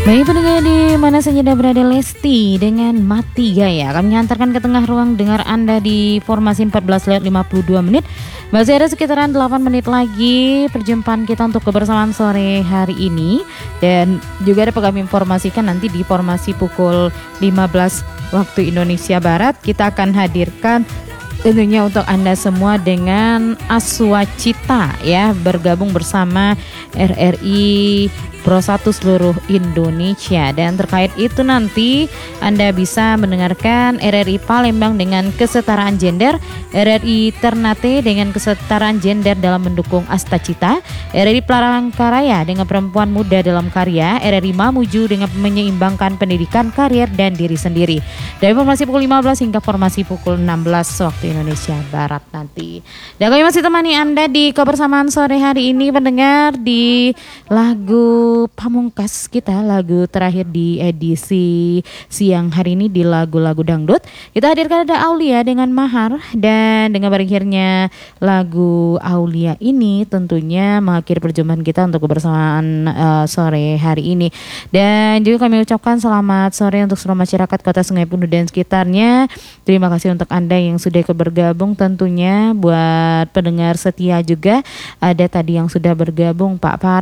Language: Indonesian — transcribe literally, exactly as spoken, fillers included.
Baik pendengar di mana saja Anda berada, Lesti dengan Mati Gaya kami mengantarkan ke tengah ruang dengar Anda di formasi empat belas lewat lima puluh dua menit. Masih ada sekitaran delapan menit lagi perjumpaan kita untuk kebersamaan sore hari ini. Dan juga dapat kami informasikan nanti di formasi pukul lima belas waktu Indonesia Barat kita akan hadirkan tentunya untuk Anda semua dengan Aswacita ya, bergabung bersama R R I Pro satu seluruh Indonesia. Dan terkait itu nanti Anda bisa mendengarkan R R I Palembang dengan kesetaraan gender, R R I Ternate dengan kesetaraan gender dalam mendukung Astacita, R R I Palangkaraya dengan perempuan muda dalam karya, R R I Mamuju dengan menyeimbangkan pendidikan, karier, dan diri sendiri. Dari formasi pukul lima belas hingga formasi pukul enam belas waktu Indonesia Barat nanti. Dan kami masih temani Anda di kebersamaan sore hari ini pendengar di lagu pamungkas kita, lagu terakhir di edisi siang hari ini di lagu-lagu dangdut. Kita hadirkan ada Aulia dengan Mahar, dan dengan berakhirnya lagu Aulia ini tentunya mengakhiri perjumpaan kita untuk kebersamaan uh, sore hari ini. Dan juga kami ucapkan selamat sore untuk seluruh masyarakat Kota Sungai Penuh dan sekitarnya. Terima kasih untuk Anda yang sudah bergabung, tentunya buat pendengar setia juga ada tadi yang sudah bergabung, Pak Par